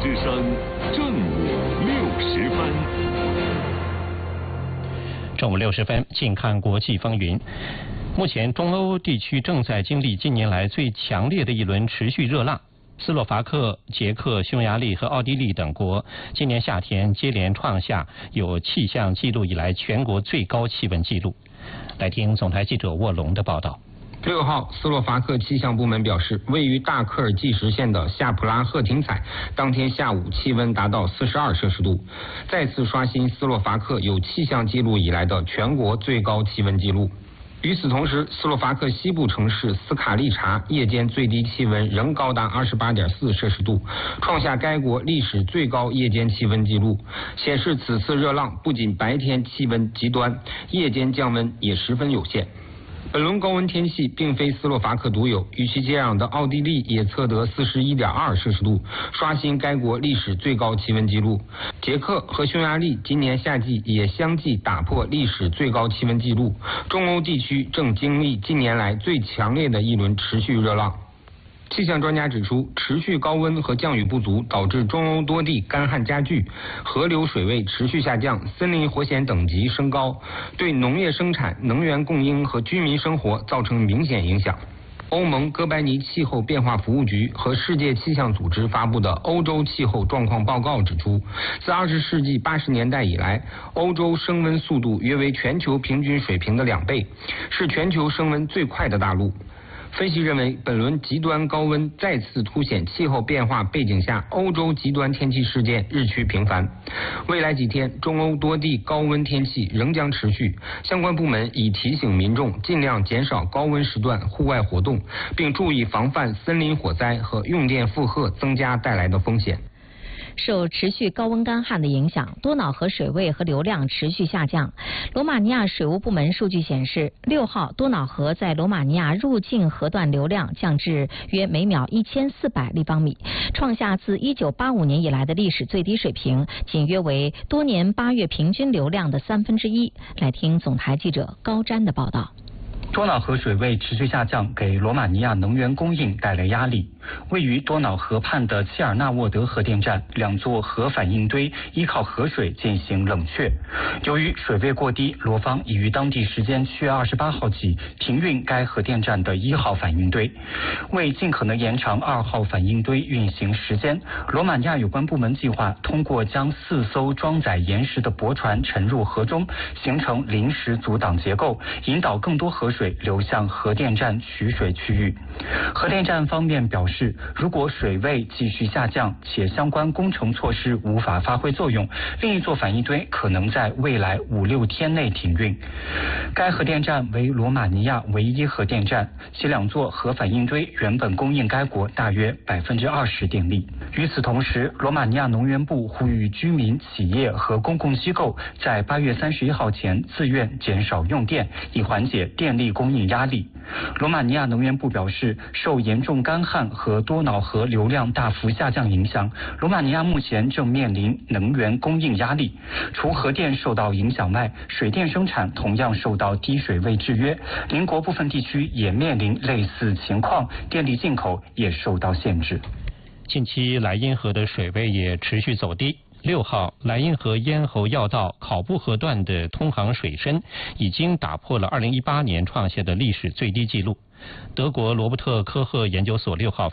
之声正午60分。 正午60分，近看国际风云。目前，中欧地区正在经历近年来最强烈的一轮持续热浪。斯洛伐克、捷克、匈牙利和奥地利等国今年夏天接连创下有气象记录以来全国最高气温纪录。来听总台记者沃龙的报道。 6号，斯洛伐克气象部门表示，位于大科尔济什县的夏普拉赫廷采当天下午气温达到42摄氏度，再次刷新斯洛伐克有气象记录以来的全国最高气温纪录。与此同时，斯洛伐克西部城市斯卡利察夜间最低气温仍高达28.4摄氏度，创下该国历史最高夜间气温纪录，显示此次热浪不仅白天气温极端，夜间降温也十分有限。本轮高温天气并非斯洛伐克独有，与其接壤的奥地利也测得41.2摄氏度，刷新该国历史最高气温纪录。捷克和匈牙利今年夏季也相继打破历史最高气温纪录。中欧地区正经历近年来最强烈的一轮持续热浪。气象专家指出，持续高温和降雨不足导致中欧多地干旱加剧，河流水位持续下降，森林火险等级升高，对农业生产、能源供应和居民生活造成明显影响。欧盟哥白尼气候变化服务局和世界气象组织发布的欧洲气候状况报告指出，自20世纪80年代以来，欧洲升温速度约为全球平均水平的2倍，是全球升温最快的大陆。分析认为，本轮极端高温再次凸显气候变化背景下欧洲极端天气事件日趋频繁。未来几天，中欧多地高温天气仍将持续，相关部门已提醒民众尽量减少高温时段户外活动，并注意防范森林火灾和用电负荷增加带来的风险。 受持续高温干旱的影响，多瑙河水位和流量持续下降。罗马尼亚水务部门数据显示，6号多瑙河在罗马尼亚入境河段流量降至约每秒1400立方米，创下自1985年以来的历史最低水平，仅约为多年8月平均流量的1/3。来听总台记者高瞻的报道。 多瑙河水位持续下降，给罗马尼亚能源供应带来压力。位于多瑙河畔的切尔纳沃德核电站2座核反应堆依靠河水进行冷却。由于水位过低，罗方已于当地时间7月28号起停运该核电站的1号反应堆。为尽可能延长2号反应堆运行时间，罗马尼亚有关部门计划通过将4艘装载岩石的驳船沉入河中，形成临时阻挡结构，引导更多河水流向核电站取水区域。核电站方面表示，如果水位继续下降且相关工程措施无法发挥作用，另一座反应堆可能在未来5-6天内停运。该核电站为罗马尼亚唯一核电站，其2座核反应堆原本供应该国大约20%电力。与此同时，罗马尼亚能源部呼吁居民、企业和公共机构在8月31号前自愿减少用电，以缓解电力供应压力。罗马尼亚能源部表示，受严重干旱和多瑙河流量大幅下降影响，罗马尼亚目前正面临能源供应压力。除核电受到影响外，水电生产同样受到低水位制约，邻国部分地区也面临类似情况，电力进口也受到限制。 近期莱茵河的水位也持续走低。6号，莱茵河咽喉要道考布河段的通航水深已经打破了2018年创下的历史最低纪录。德国罗伯特科赫研究所6号